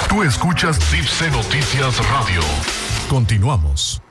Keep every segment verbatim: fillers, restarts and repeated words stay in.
Tú escuchas Tipse Noticias Radio. Continuamos.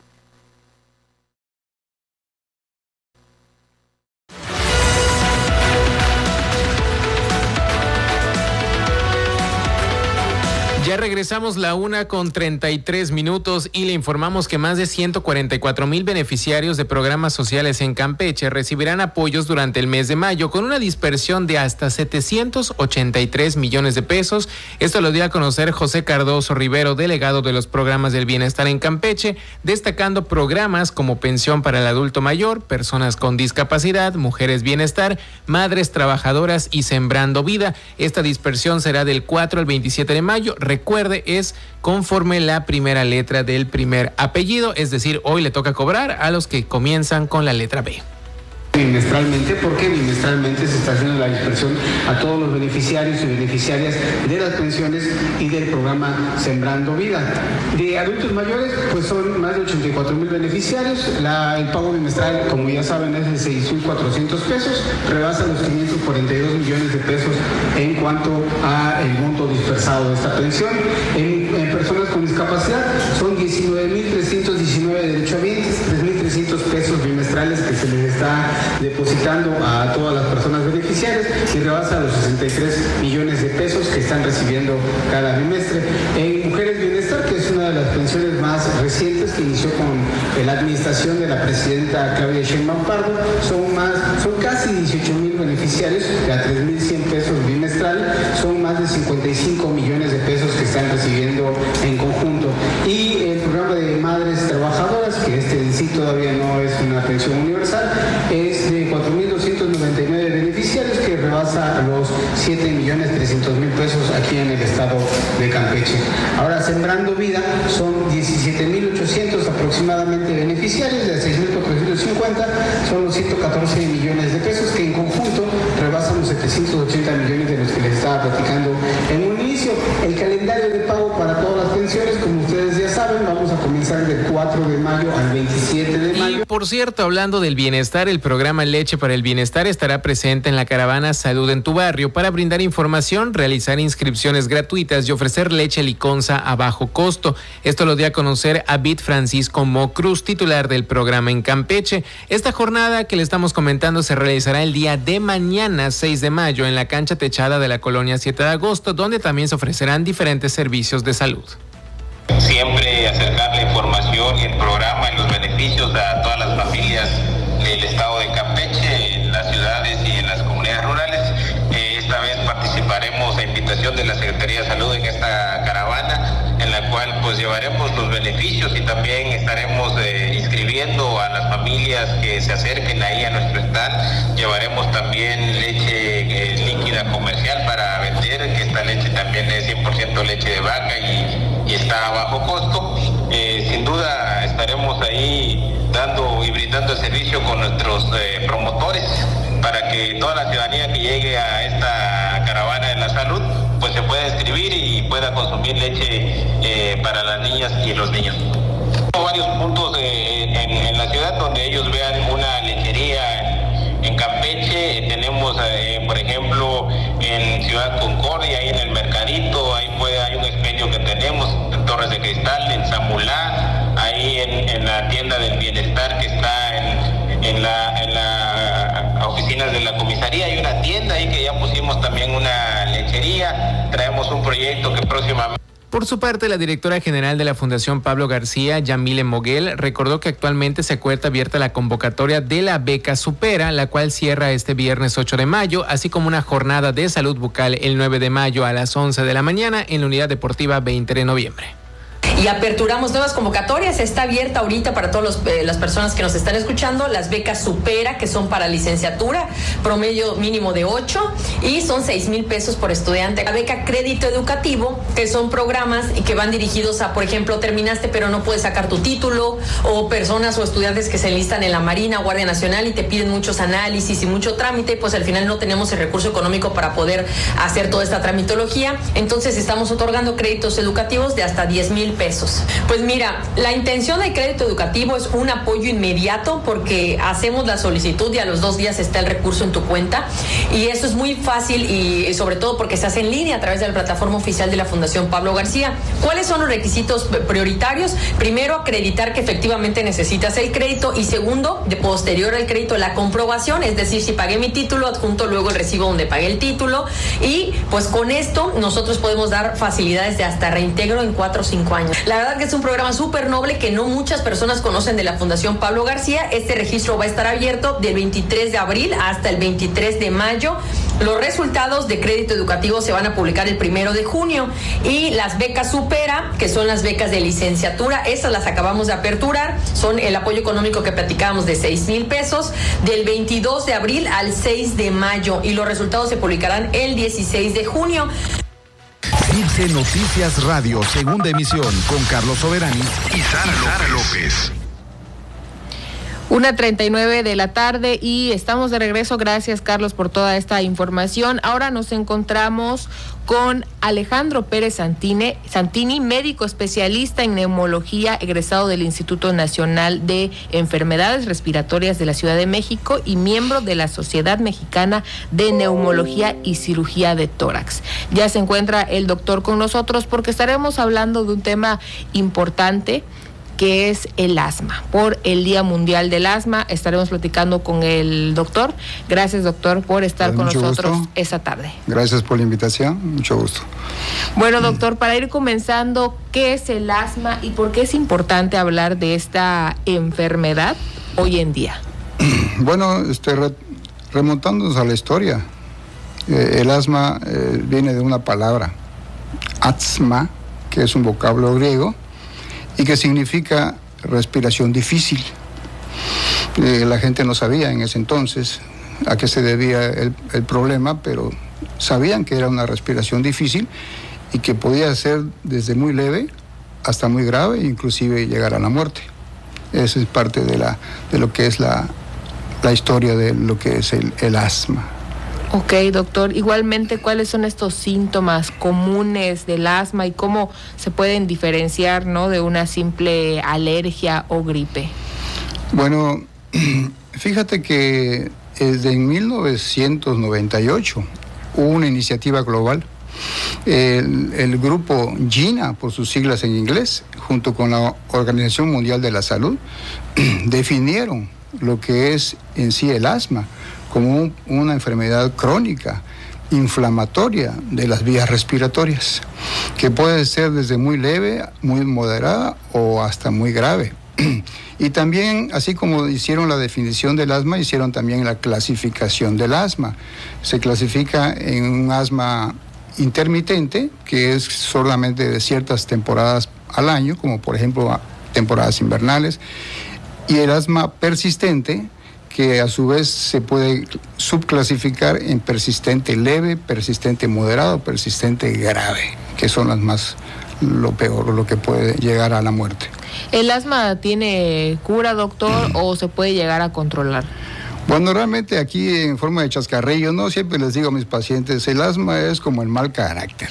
Ya regresamos la una con treinta y tres minutos y le informamos que más de ciento cuarenta y cuatro mil beneficiarios de programas sociales en Campeche recibirán apoyos durante el mes de mayo con una dispersión de hasta setecientos ochenta y tres millones de pesos. Esto lo dio a conocer José Cardoso Rivero, delegado de los programas del bienestar en Campeche, destacando programas como pensión para el adulto mayor, personas con discapacidad, mujeres bienestar, madres trabajadoras y sembrando vida. Esta dispersión será del cuatro al veintisiete de mayo. Recuerde, es conforme la primera letra del primer apellido, es decir, hoy le toca cobrar a los que comienzan con la letra B. Bimestralmente, porque bimestralmente se está haciendo la dispersión a todos los beneficiarios y beneficiarias de las pensiones y del programa Sembrando Vida. De adultos mayores, pues son más de ochenta y cuatro mil beneficiarios. La, el pago bimestral, como ya saben, es de seis mil cuatrocientos pesos, rebasa los quinientos cuarenta y dos millones de pesos en cuanto a el monto dispersado de esta pensión. En, en personas con discapacidad son diecinueve mil trescientos diecinueve derechohabientes, tres mil trescientos pesos bimestrales que se les está depositando a todas las personas beneficiarias y rebasa los sesenta y tres millones de pesos que están recibiendo cada bimestre. En Mujeres Bienestar, que es una de las pensiones más recientes que inició con la administración de la presidenta Claudia Sheinbaum Pardo, son más, son casi dieciocho mil beneficiarios de a tres mil cien pesos bimestral, son más de cincuenta y cinco millones de pesos que están recibiendo en conjunto. Y el programa de madres trabajadoras, que este en sí todavía no es una pensión universal, es de cuatro mil doscientos noventa y nueve beneficiarios, que rebasa los siete millones trescientos mil pesos aquí en el estado de Campeche. Ahora, Sembrando Vida, son diecisiete mil ochocientos aproximadamente beneficiarios, de seis mil cuatrocientos cincuenta, son los ciento catorce millones de pesos, que en conjunto rebasan los setecientos ochenta millones de los que les estaba platicando en un inicio. El calendario de pago para todas las pensiones, como ustedes ya saben, vamos a comenzar del cuatro de mayo al veintisiete de mayo. Y por cierto, hablando del bienestar, el programa Leche para el Bienestar estará presente en la caravana Salud en tu Barrio para brindar información, realizar inscripciones gratuitas y ofrecer leche liconza a bajo costo. Esto lo dio a conocer Abid Francisco Mocruz, titular del programa en Campeche. Esta jornada que le estamos comentando se realizará el día de mañana, seis de mayo, en la cancha techada de la colonia siete de agosto, donde también se ofrecerán diferentes servicios de salud. Siempre acercar la información y el programa y los beneficios a todas las familias del estado de Campeche, en las ciudades y en las comunidades rurales. Eh, esta vez participaremos a invitación de la Secretaría de Salud en esta caravana, en la cual pues llevaremos los beneficios y también estaremos eh, inscribiendo a las familias que se acerquen ahí a nuestro stand. Llevaremos también leche eh, líquida comercial para vender, que esta leche también es cien por ciento leche de vaca y, y está a bajo costo. Eh, sin duda estaremos ahí dando y brindando el servicio con nuestros eh, promotores para que toda la ciudadanía que llegue a esta caravana de la salud pues se pueda inscribir y pueda consumir leche eh, para las niñas y los niños. Hay varios puntos eh, en, en la ciudad donde ellos vean una lechería en Campeche. Tenemos eh, por ejemplo en Ciudad Concordia, ahí en el Mercadito, ahí puede, hay un expendio que tenemos en Torres de Cristal, en Zamulá, ahí en, en la tienda del bienestar que está en, en la en la oficinas de la comisaría, hay una tienda ahí que ya pusimos también una lechería. Traemos un proyecto que próximamente. Por su parte, la directora general de la Fundación Pablo García, Yamile Moguel, recordó que actualmente se encuentra abierta la convocatoria de la Beca Supera, la cual cierra este viernes ocho de mayo, así como una jornada de salud bucal el nueve de mayo a las once de la mañana en la Unidad Deportiva veinte de noviembre. Y aperturamos nuevas convocatorias. Está abierta ahorita para todas eh, las personas que nos están escuchando las becas Supera, que son para licenciatura, promedio mínimo de ocho y son seis mil pesos por estudiante. La beca Crédito Educativo, que son programas que van dirigidos a, por ejemplo, terminaste pero no puedes sacar tu título, o personas o estudiantes que se enlistan en la Marina, Guardia Nacional y te piden muchos análisis y mucho trámite, pues al final no tenemos el recurso económico para poder hacer toda esta tramitología. Entonces estamos otorgando créditos educativos de hasta diez mil pesos. pesos. Pues mira, la intención del crédito educativo es un apoyo inmediato porque hacemos la solicitud y a los dos días está el recurso en tu cuenta, y eso es muy fácil y sobre todo porque se hace en línea a través de la plataforma oficial de la Fundación Pablo García. ¿Cuáles son los requisitos prioritarios? Primero, acreditar que efectivamente necesitas el crédito, y segundo, de posterior al crédito, la comprobación, es decir, si pagué mi título, adjunto luego el recibo donde pagué el título, y pues con esto nosotros podemos dar facilidades de hasta reintegro en cuatro o cinco años. La verdad que es un programa súper noble que no muchas personas conocen de la Fundación Pablo García. Este registro va a estar abierto del veintitrés de abril hasta el veintitrés de mayo. Los resultados de crédito educativo se van a publicar el primero de junio, y las becas Supera, que son las becas de licenciatura, esas las acabamos de aperturar, son el apoyo económico que platicábamos de seis mil pesos, del veintidós de abril al seis de mayo, y los resultados se publicarán el dieciséis de junio. Circe Noticias Radio, segunda emisión, con Carlos Soberani y Sara, Sara López. una treinta y nueve de la tarde y estamos de regreso. Gracias, Carlos, por toda esta información. Ahora nos encontramos con Alejandro Pérez Santini, Santini, médico especialista en neumología, egresado del Instituto Nacional de Enfermedades Respiratorias de la Ciudad de México y miembro de la Sociedad Mexicana de Neumología y Cirugía de Tórax. Ya se encuentra el doctor con nosotros porque estaremos hablando de un tema importante, que es el asma. Por el Día Mundial del Asma estaremos platicando con el doctor. Gracias, doctor, por estar con nosotros gusto. esta tarde. Gracias por la invitación, mucho gusto. Bueno, doctor, para ir comenzando, ¿qué es el asma y por qué es importante hablar de esta enfermedad hoy en día? Bueno, este, re, remontándonos a la historia, eh, el asma eh, viene de una palabra, asma, que es un vocablo griego, y que significa respiración difícil. Eh, la gente no sabía en ese entonces a qué se debía el, el problema, pero sabían que era una respiración difícil y que podía ser desde muy leve hasta muy grave, inclusive llegar a la muerte. Esa es parte de, la, de lo que es la, la historia de lo que es el, el asma. Ok, doctor. Igualmente, ¿cuáles son estos síntomas comunes del asma y cómo se pueden diferenciar, ¿no?, de una simple alergia o gripe? Bueno, fíjate que desde mil novecientos noventa y ocho hubo una iniciativa global. El, el grupo GINA, por sus siglas en inglés, junto con la Organización Mundial de la Salud, definieron lo que es en sí el asma como un, una enfermedad crónica, inflamatoria de las vías respiratorias, que puede ser desde muy leve, muy moderada o hasta muy grave. Y también, así como hicieron la definición del asma, hicieron también la clasificación del asma. Se clasifica en un asma intermitente, que es solamente de ciertas temporadas al año, como por ejemplo temporadas invernales, y el asma persistente, que a su vez se puede subclasificar en persistente leve, persistente moderado, persistente grave, que son las más, lo peor, lo que puede llegar a la muerte. ¿El asma tiene cura, doctor, o se puede llegar a controlar? Bueno, realmente aquí en forma de chascarrillo, ¿no? Siempre les digo a mis pacientes, el asma es como el mal carácter.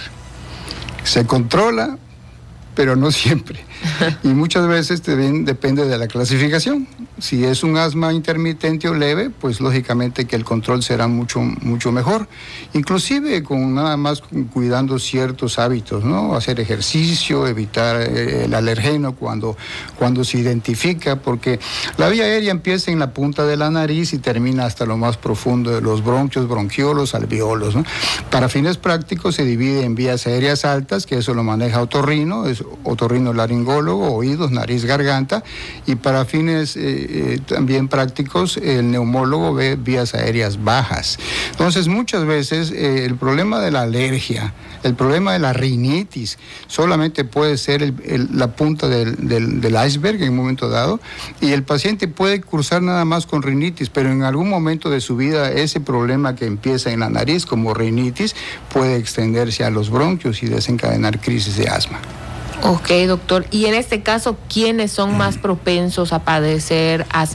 Se controla, pero no siempre. Y muchas veces también depende de la clasificación. Si es un asma intermitente o leve, pues lógicamente que el control será mucho, mucho mejor. Inclusive con nada más cuidando ciertos hábitos, ¿no? Hacer ejercicio, evitar el alergeno cuando, cuando se identifica, porque la vía aérea empieza en la punta de la nariz y termina hasta lo más profundo de los bronquios, bronquiolos, alveolos, ¿no? Para fines prácticos se divide en vías aéreas altas, que eso lo maneja otorrino, es otorrino laringólogo, oídos, nariz, garganta, y para fines eh, eh, también prácticos el neumólogo ve vías aéreas bajas. Entonces muchas veces eh, el problema de la alergia, el problema de la rinitis, solamente puede ser el, el, la punta del, del, del iceberg en un momento dado, y el paciente puede cursar nada más con rinitis, pero en algún momento de su vida ese problema que empieza en la nariz como rinitis puede extenderse a los bronquios y desencadenar crisis de asma. Ok, doctor. Y en este caso, ¿quiénes son más propensos a padecer asma?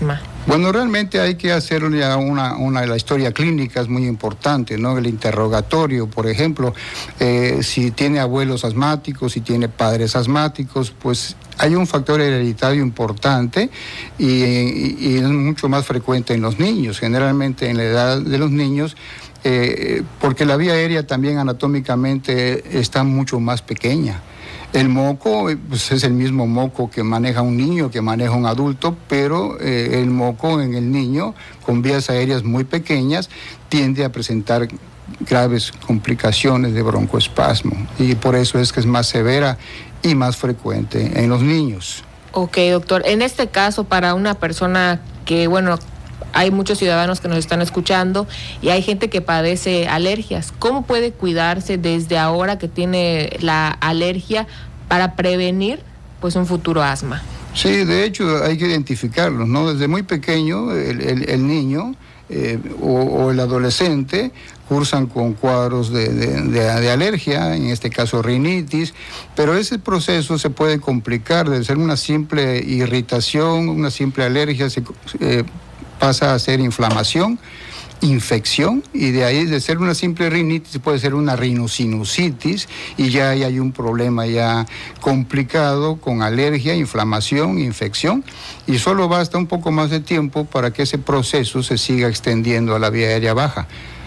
Bueno, realmente hay que hacer una, una, una la historia clínica es muy importante, ¿no? El interrogatorio, por ejemplo, eh, si tiene abuelos asmáticos, si tiene padres asmáticos, pues hay un factor hereditario importante y, y, y es mucho más frecuente en los niños, generalmente en la edad de los niños, eh, porque la vía aérea también anatómicamente está mucho más pequeña. El moco pues, es el mismo moco que maneja un niño, que maneja un adulto, pero eh, el moco en el niño, con vías aéreas muy pequeñas, tiende a presentar graves complicaciones de broncoespasmo y por eso es que es más severa y más frecuente en los niños. Ok, doctor. En este caso, para una persona que, bueno, hay muchos ciudadanos que nos están escuchando y hay gente que padece alergias. ¿Cómo puede cuidarse desde ahora que tiene la alergia para prevenir pues un futuro asma? Sí, de hecho hay que identificarlos, ¿no? Desde muy pequeño el, el, el niño eh, o, o el adolescente cursan con cuadros de, de, de, de alergia, en este caso rinitis, pero ese proceso se puede complicar, de ser una simple irritación, una simple alergia, se, eh, pasa a ser inflamación, infección, y de ahí de ser una simple rinitis puede ser una rinosinusitis y ya ahí hay un problema ya complicado con alergia, inflamación, infección, y solo basta un poco más de tiempo para que ese proceso se siga extendiendo a la vía aérea baja.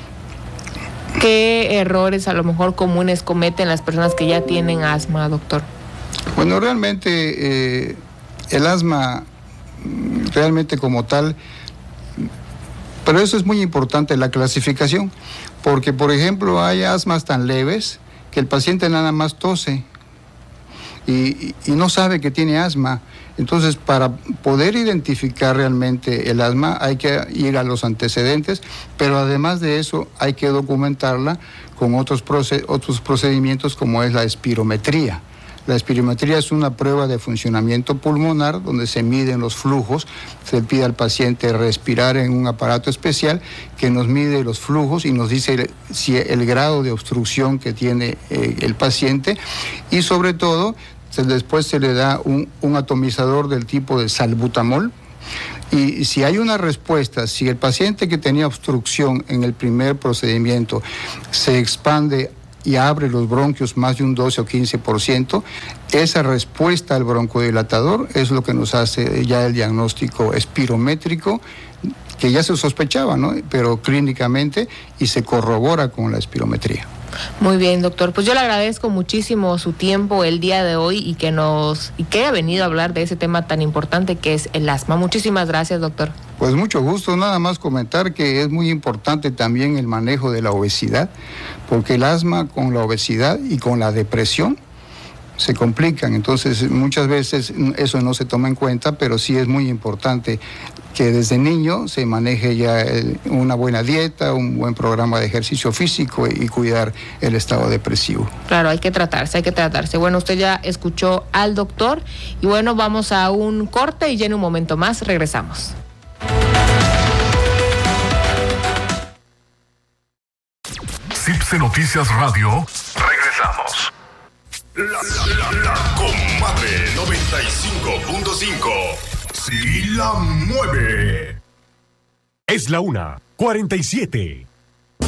¿Qué errores a lo mejor comunes cometen las personas que ya tienen asma, doctor? Bueno, realmente eh, el asma, realmente como tal, pero eso es muy importante, la clasificación, porque por ejemplo hay asmas tan leves que el paciente nada más tose y, y, y no sabe que tiene asma. Entonces, para poder identificar realmente el asma hay que ir a los antecedentes, pero además de eso hay que documentarla con otros, proced- otros procedimientos como es la espirometría. La espirometría es una prueba de funcionamiento pulmonar donde se miden los flujos, se pide al paciente respirar en un aparato especial que nos mide los flujos y nos dice si el grado de obstrucción que tiene eh, el paciente, y sobre todo se, después se le da un, un atomizador del tipo de salbutamol. Y si hay una respuesta, si el paciente que tenía obstrucción en el primer procedimiento se expande y abre los bronquios más de un doce o quince por ciento, esa respuesta al broncodilatador es lo que nos hace ya el diagnóstico espirométrico, que ya se sospechaba, ¿no? Pero clínicamente, y se corrobora con la espirometría. Muy bien, doctor. Pues yo le agradezco muchísimo su tiempo el día de hoy y que nos y que haya venido a hablar de ese tema tan importante que es el asma. Muchísimas gracias, doctor. Pues mucho gusto, nada más comentar que es muy importante también el manejo de la obesidad, porque el asma con la obesidad y con la depresión se complican, entonces muchas veces eso no se toma en cuenta, pero sí es muy importante que desde niño se maneje ya el, una buena dieta, un buen programa de ejercicio físico y cuidar el estado depresivo. Claro, hay que tratarse, hay que tratarse. Bueno, usted ya escuchó al doctor y bueno, vamos a un corte y ya en un momento más regresamos. CIPSE Noticias Radio. Regresamos. La, la, la, la Comadre noventa y cinco punto cinco. Sí la mueve. Es la una, cuarenta y siete.